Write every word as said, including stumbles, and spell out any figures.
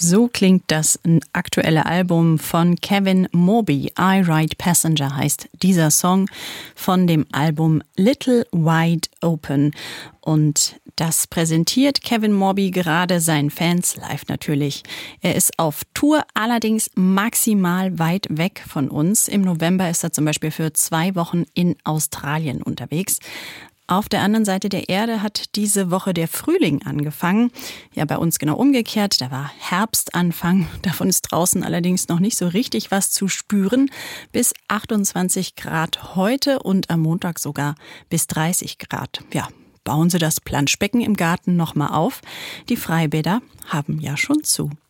So klingt das aktuelle Album von Kevin Morby. I Ride Passenger heißt dieser Song von dem Album Little Wide Open. Und das präsentiert Kevin Morby gerade seinen Fans live natürlich. Er ist auf Tour, allerdings maximal weit weg von uns. Im November ist er zum Beispiel für zwei Wochen in Australien unterwegs. Auf der anderen Seite der Erde hat diese Woche der Frühling angefangen. Ja, bei uns genau umgekehrt. Da war Herbstanfang. Davon ist draußen allerdings noch nicht so richtig was zu spüren. Bis achtundzwanzig Grad heute und am Montag sogar bis dreißig Grad. Ja, bauen Sie das Planschbecken im Garten noch mal auf. Die Freibäder haben ja schon zu.